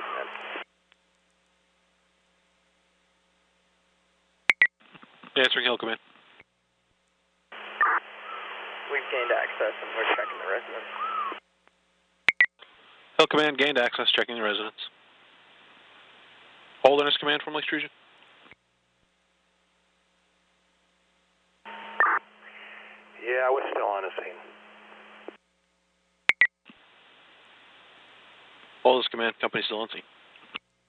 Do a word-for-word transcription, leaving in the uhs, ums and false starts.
Hill Command. Answering Hill Command. We've gained access and we're checking the residence. Hill Command gained access, checking the residence. Holderness Command from Lakes Region. Yeah, we're still on the scene. Holderness Command, company still on scene.